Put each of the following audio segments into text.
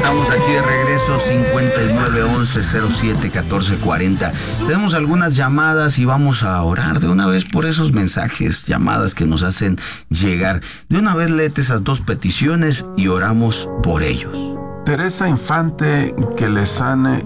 Estamos aquí de regreso, 5911-07-1440. Tenemos algunas llamadas y vamos a orar de una vez por esos mensajes, llamadas que nos hacen llegar. De una vez léete esas dos peticiones y oramos por ellos. Teresa Infante, que le sane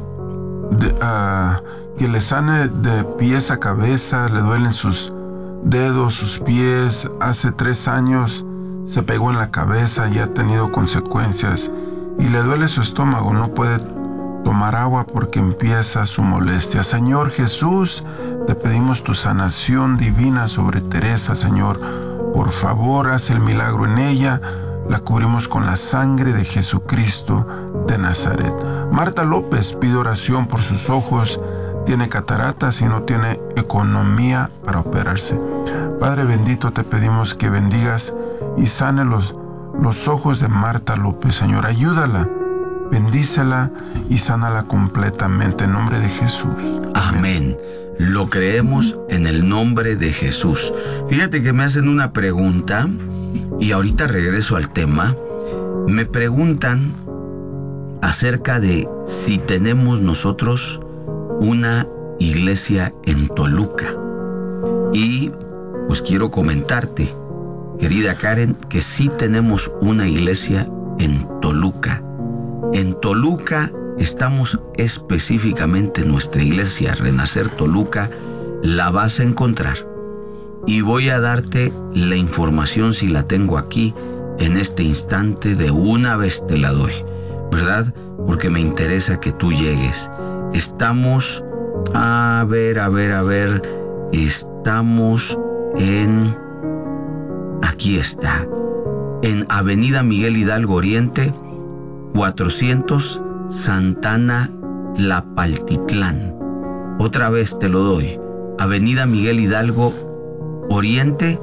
de pies a cabeza, le duelen sus dedos, sus pies. Hace 3 años se pegó en la cabeza y ha tenido consecuencias. Y le duele su estómago, no puede tomar agua porque empieza su molestia. Señor Jesús, te pedimos tu sanación divina sobre Teresa, Señor. Por favor, haz el milagro en ella. La cubrimos con la sangre de Jesucristo de Nazaret. Marta López pide oración por sus ojos. Tiene cataratas y no tiene economía para operarse. Padre bendito, te pedimos que bendigas y sane los ojos de Marta López, Señor. Ayúdala, bendícela y sánala completamente en nombre de Jesús. Amén. Lo creemos en el nombre de Jesús. Fíjate que me hacen una pregunta y ahorita regreso al tema. Me preguntan acerca de si tenemos nosotros una iglesia en Toluca. Y pues quiero comentarte, querida Karen, que sí tenemos una iglesia en Toluca. En Toluca estamos específicamente, nuestra iglesia Renacer Toluca, la vas a encontrar. Y voy a darte la información, si la tengo aquí, en este instante, de una vez te la doy, ¿verdad? Porque me interesa que tú llegues. Estamos, estamos en... Aquí está, en Avenida Miguel Hidalgo Oriente, 400 Santana Tlalpatitlán. Otra vez te lo doy, Avenida Miguel Hidalgo Oriente,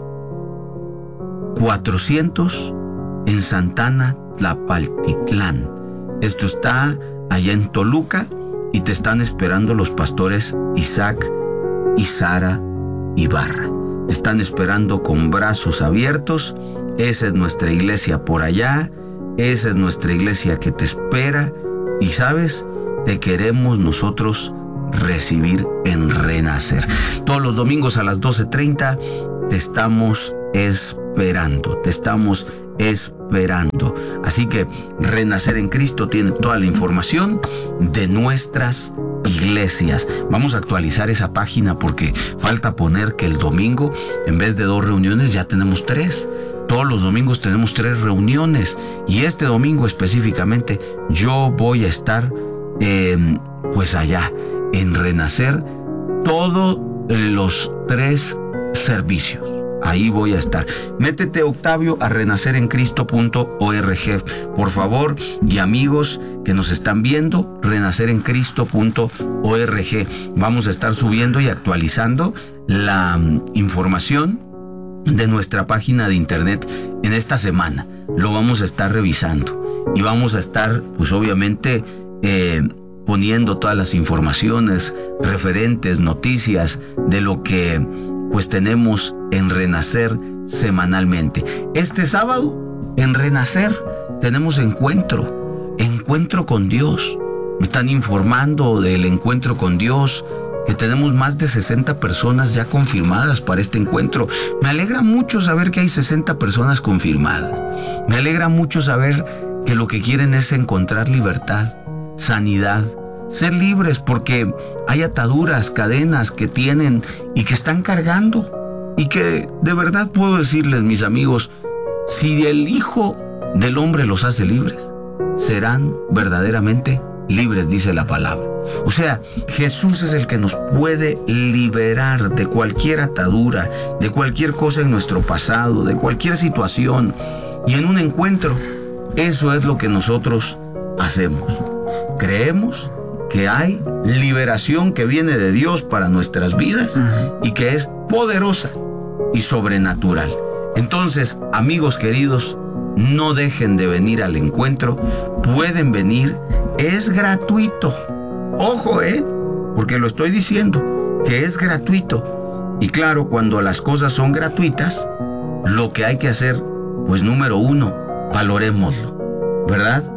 400 en Santana Tlalpatitlán. Esto está allá en Toluca y te están esperando los pastores Isaac y Sara Ibarra. Te están esperando con brazos abiertos. Esa es nuestra iglesia por allá. Esa es nuestra iglesia que te espera. Y sabes, te queremos nosotros recibir en Renacer. Todos los domingos a las 12:30 te estamos esperando. Te estamos esperando. Así que Renacer en Cristo tiene toda la información de nuestras iglesias. Vamos a actualizar esa página porque falta poner que el domingo, en vez de 2 reuniones, ya tenemos 3. Todos los domingos tenemos 3 reuniones. Y este domingo específicamente yo voy a estar pues allá en Renacer todos los 3 servicios. Ahí voy a estar. Métete, Octavio, a renacerencristo.org, por favor, y amigos que nos están viendo, renacerencristo.org. Vamos a estar subiendo y actualizando la información de nuestra página de internet en esta semana. Lo vamos a estar revisando y vamos a estar, pues obviamente, poniendo todas las informaciones referentes, noticias de lo que pues tenemos en Renacer semanalmente. Este sábado en Renacer tenemos encuentro con Dios. Me están informando del encuentro con Dios, que tenemos más de 60 personas ya confirmadas para este encuentro. Me alegra mucho saber que hay 60 personas confirmadas. Me alegra mucho saber que lo que quieren es encontrar libertad, sanidad, ser libres, porque hay ataduras, cadenas que tienen y que están cargando, y que de verdad puedo decirles, mis amigos, si el Hijo del Hombre los hace libres, serán verdaderamente libres, dice la palabra. O sea, Jesús es el que nos puede liberar de cualquier atadura, de cualquier cosa en nuestro pasado, de cualquier situación. Y en un encuentro, eso es lo que nosotros hacemos. Creemos que hay liberación que viene de Dios para nuestras vidas y que es poderosa y sobrenatural. Entonces, amigos queridos, no dejen de venir al encuentro. Pueden venir, es gratuito. Ojo, porque lo estoy diciendo, que es gratuito. Y claro, cuando las cosas son gratuitas, lo que hay que hacer, pues número 1, valorémoslo, ¿verdad?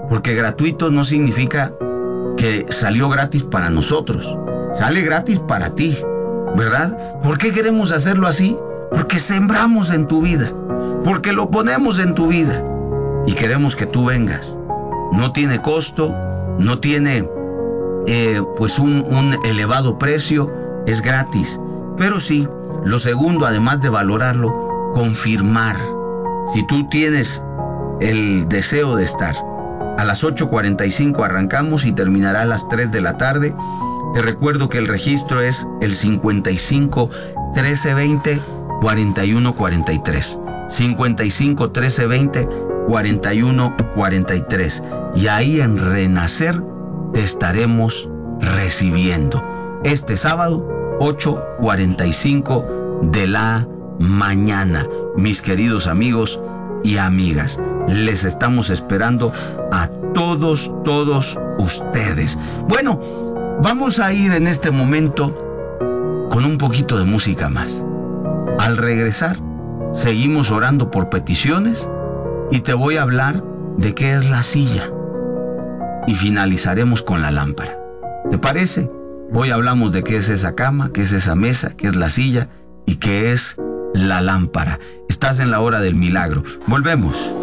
porque gratuito no significa que salió gratis para nosotros. Sale gratis para ti, ¿verdad? ¿Por qué queremos hacerlo así? Porque sembramos en tu vida, porque lo ponemos en tu vida y queremos que tú vengas. No tiene costo, no tiene pues un elevado precio, es gratis. Pero sí, lo segundo, además de valorarlo, confirmar. Si tú tienes el deseo de estar, a las 8:45 arrancamos y terminará a las 3 de la tarde. Te recuerdo que el registro es el 55 13 20 41 43. 55 13 20 41 43. Y ahí en Renacer te estaremos recibiendo. Este sábado, 8:45 de la mañana. Mis queridos amigos y amigas, les estamos esperando a todos ustedes. Bueno, vamos a ir en este momento con un poquito de música más. Al regresar, seguimos orando por peticiones y te voy a hablar de qué es la silla. Y finalizaremos con la lámpara. ¿Te parece? Hoy hablamos de qué es esa cama, qué es esa mesa, qué es la silla y qué es la lámpara. Estás en la hora del milagro. Volvemos.